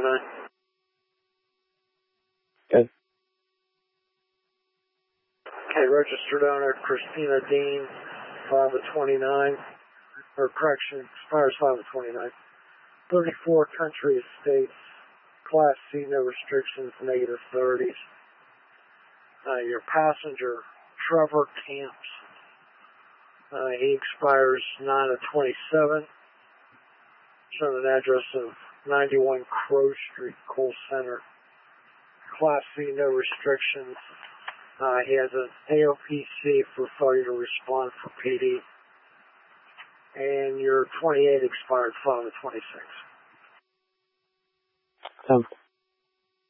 529. Good. Okay, registered owner Christina Dean, 5 of 29, or correction, expires 5 of 29. 34 Country Estates, Class C, no restrictions, negative 30s. Your passenger, Trevor Camps, he expires 9 of 27. Showing an address of 91 Crow Street, Cole Center. Class C, no restrictions. He has an AOPC for failure to respond for PD. And your 28 expired 5 of 26.